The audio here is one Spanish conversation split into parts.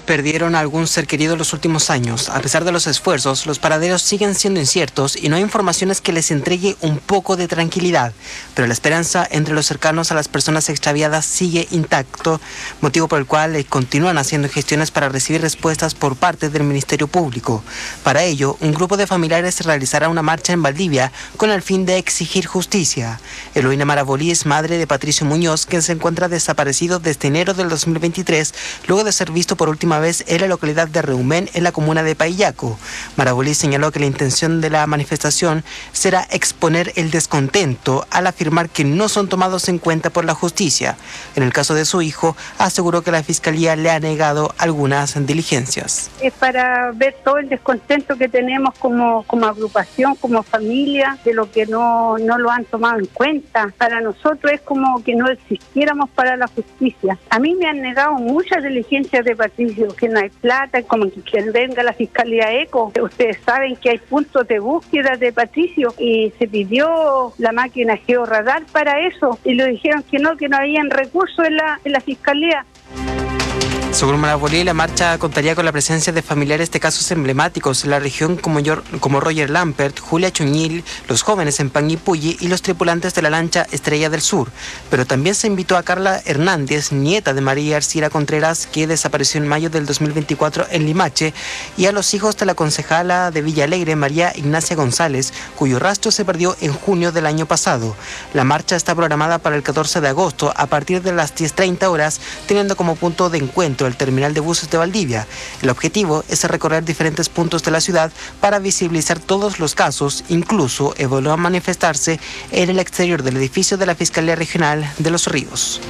perdieron a algún ser querido en los últimos años. A pesar de los esfuerzos, los paraderos siguen siendo inciertos y no hay informaciones que les entregue un poco de tranquilidad. Pero la esperanza entre los cercanos a las personas extraviadas sigue intacto, motivo por el cual continúan haciendo gestiones para recibir respuestas por parte del Ministerio Público. Para ello, un grupo de familiares realizará una marcha en Valdivia con el fin de exigir justicia. Eloína Marabolí es madre de Patricio Muñoz, quien se encuentra desaparecido desde enero del 2023, luego de ser visto por última vez en la localidad de Reumén, en la comuna de Paillaco. Marabolí señaló que la intención de la manifestación será exponer el descontento al afirmar que no son tomados en cuenta por la justicia. En el caso de su hijo, aseguró que la Fiscalía le ha negado algunas diligencias. Es para ver todo el descontento que tenemos como agrupación, como familia, de lo que no lo han tomado en cuenta. Para nosotros es como que no existiéramos para la justicia. A mí me han negado muchas diligencias de Patricio, que no hay plata, como que venga la Fiscalía ECO. Ustedes saben que hay puntos de búsqueda de Patricio y se pidió la máquina georradar para eso y le dijeron que no habían recursos en la Fiscalía. Según Marabolí, la marcha contaría con la presencia de familiares de casos emblemáticos en la región como Roger Lampert, Julia Chuñil, los jóvenes en Panguipulli y los tripulantes de la lancha Estrella del Sur. Pero también se invitó a Carla Hernández, nieta de María Arcila Contreras, que desapareció en mayo del 2024 en Limache, y a los hijos de la concejala de Villa Alegre, María Ignacia González, cuyo rastro se perdió en junio del año pasado. La marcha está programada para el 14 de agosto a partir de las 10:30 horas, teniendo como punto de encuentro el terminal de buses de Valdivia. El objetivo es recorrer diferentes puntos de la ciudad para visibilizar todos los casos, incluso evaluar manifestarse en el exterior del edificio de la Fiscalía Regional de Los Ríos.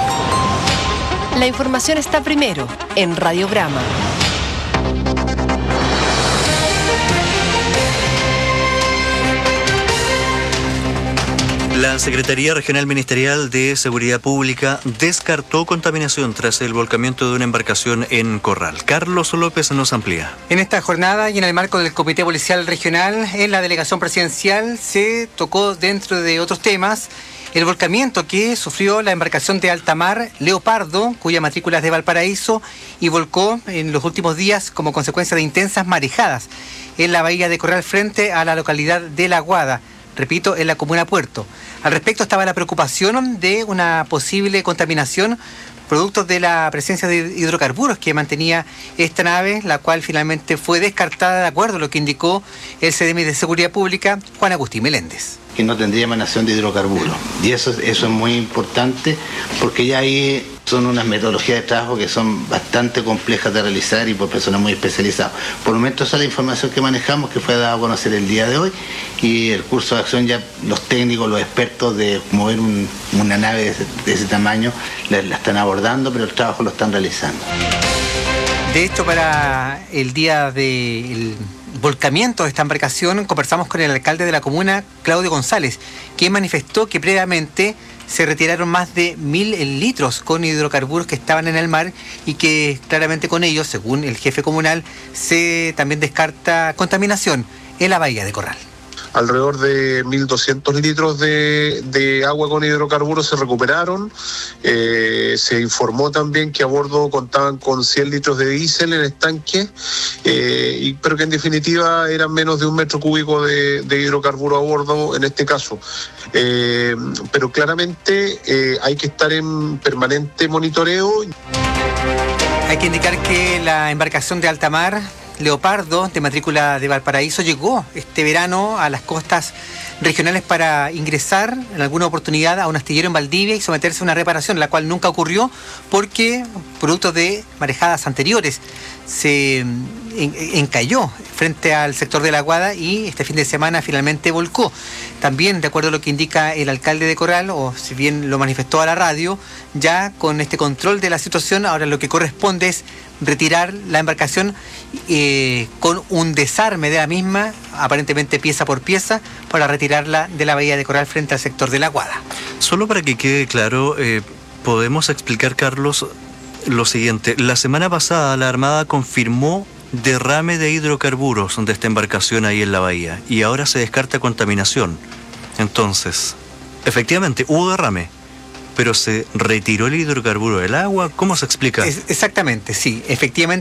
La información está primero en Radiograma. La Secretaría Regional Ministerial de Seguridad Pública descartó contaminación tras el volcamiento de una embarcación en Corral. Carlos López nos amplía. En esta jornada y en el marco del Comité Policial Regional, en la delegación presidencial se tocó, dentro de otros temas, el volcamiento que sufrió la embarcación de alta mar Leopardo, cuya matrícula es de Valparaíso, y volcó en los últimos días como consecuencia de intensas marejadas en la bahía de Corral frente a la localidad de La Guada. Repito, en la comuna Puerto. Al respecto estaba la preocupación de una posible contaminación producto de la presencia de hidrocarburos que mantenía esta nave, la cual finalmente fue descartada de acuerdo a lo que indicó el CDM de Seguridad Pública, Juan Agustín Meléndez. Que no tendría emanación de hidrocarburos. Y eso es muy importante porque ya ahí son unas metodologías de trabajo que son bastante complejas de realizar y por personas muy especializadas. Por el momento esa es la información que manejamos, que fue dada a conocer el día de hoy, y el curso de acción ya los técnicos, los expertos de mover una nave de ese tamaño la están abordando, pero el trabajo lo están realizando. De hecho, para el día del volcamiento de esta embarcación conversamos con el alcalde de la comuna, Claudio González, quien manifestó que previamente se retiraron más de 1.000 litros con hidrocarburos que estaban en el mar y que claramente con ellos, según el jefe comunal, se también descarta contaminación en la bahía de Corral. Alrededor de 1.200 litros de agua con hidrocarburos se recuperaron. Se informó también que a bordo contaban con 100 litros de diésel en estanque, pero que en definitiva eran menos de 1 metro cúbico de hidrocarburo a bordo en este caso. Pero claramente hay que estar en permanente monitoreo. Hay que indicar que la embarcación de alta mar Leopardo, de matrícula de Valparaíso, llegó este verano a las costas regionales para ingresar en alguna oportunidad a un astillero en Valdivia y someterse a una reparación, la cual nunca ocurrió porque, producto de marejadas anteriores, se encalló frente al sector de La Guada y este fin de semana finalmente volcó. También, de acuerdo a lo que indica el alcalde de Corral, o si bien lo manifestó a la radio, ya con este control de la situación, ahora lo que corresponde es retirar la embarcación con un desarme de la misma, aparentemente pieza por pieza, para retirarla de la bahía de Corral frente al sector de La Guada. Solo para que quede claro, podemos explicar, Carlos, lo siguiente. La semana pasada la Armada confirmó derrame de hidrocarburos de esta embarcación ahí en la bahía y ahora se descarta contaminación. Entonces, efectivamente hubo derrame, pero se retiró el hidrocarburo del agua. ¿Cómo se explica? Exactamente, sí, efectivamente.